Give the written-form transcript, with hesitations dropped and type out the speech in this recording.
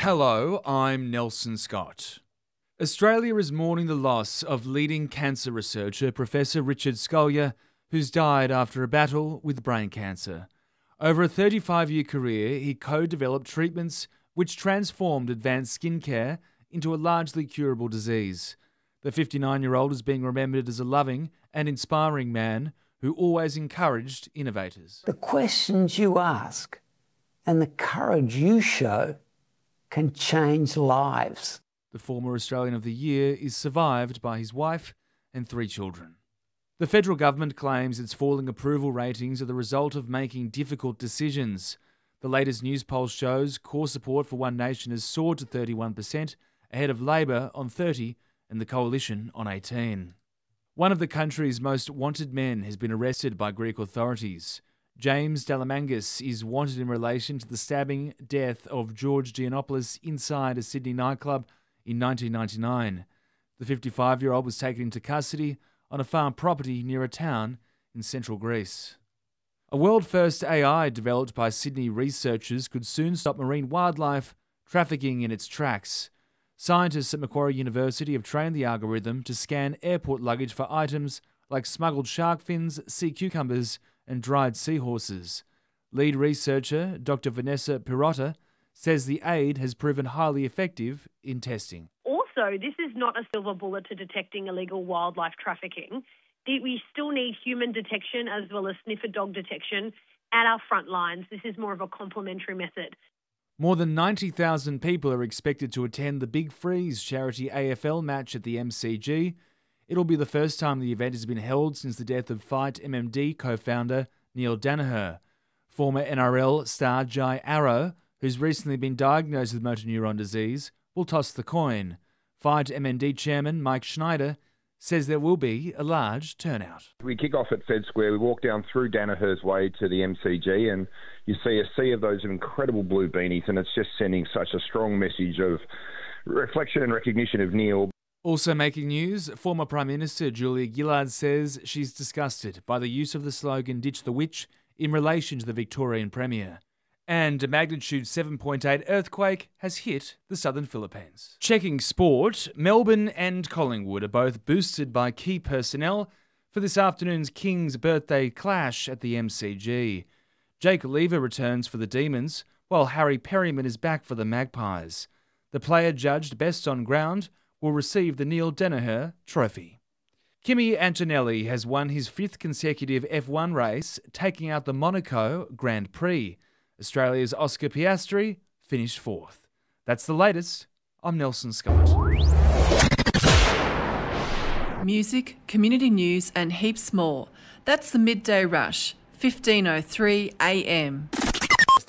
Hello, I'm Nelson Scott. Australia is mourning the loss of leading cancer researcher Professor Richard Scolyer, who's died after a battle with brain cancer. Over a 35-year career, he co-developed treatments which transformed advanced skin care into a largely curable disease. The 59-year-old is being remembered as a loving and inspiring man who always encouraged innovators. The questions you ask and the courage you show can change lives. The former Australian of the Year is survived by his wife and 3 children. The federal government claims its falling approval ratings are the result of making difficult decisions. The latest news poll shows core support for One Nation has soared to 31%, ahead of Labor on 30% and the Coalition on 18%. One of the country's most wanted men has been arrested by Greek authorities. James Delamangas is wanted in relation to the stabbing death of George Giannopoulos inside a Sydney nightclub in 1999. The 55-year-old was taken into custody on a farm property near a town in central Greece. A world-first AI developed by Sydney researchers could soon stop marine wildlife trafficking in its tracks. Scientists at Macquarie University have trained the algorithm to scan airport luggage for items like smuggled shark fins, sea cucumbers, and dried seahorses. Lead researcher Dr. Vanessa Pirotta says the aid has proven highly effective in testing. Also, this is not a silver bullet to detecting illegal wildlife trafficking. We still need human detection as well as sniffer dog detection at our front lines. This is more of a complementary method. More than 90,000 people are expected to attend the Big Freeze charity AFL match at the MCG. It'll be the first time the event has been held since the death of Fight MMD co-founder Neil Danaher. Former NRL star Jai Arrow, who's recently been diagnosed with motor neuron disease, will toss the coin. Fight MMD chairman Mike Schneider says there will be a large turnout. We kick off at Fed Square, we walk down through Danaher's Way to the MCG and you see a sea of those incredible blue beanies, and it's just sending such a strong message of reflection and recognition of Neil. Also making news, former Prime Minister Julia Gillard says she's disgusted by the use of the slogan "Ditch the Witch" in relation to the Victorian Premier. And a magnitude 7.8 earthquake has hit the southern Philippines. Checking sport, Melbourne and Collingwood are both boosted by key personnel for this afternoon's King's birthday clash at the MCG. Jake Lever returns for the Demons, while Harry Perryman is back for the Magpies. The player judged best on ground will receive the Neil Danaher Trophy. Kimi Antonelli has won his 5th consecutive F1 race, taking out the Monaco Grand Prix. Australia's Oscar Piastri finished 4th. That's the latest. I'm Nelson Scott. Music, community news and heaps more. That's the Midday Rush, 15:03 a.m.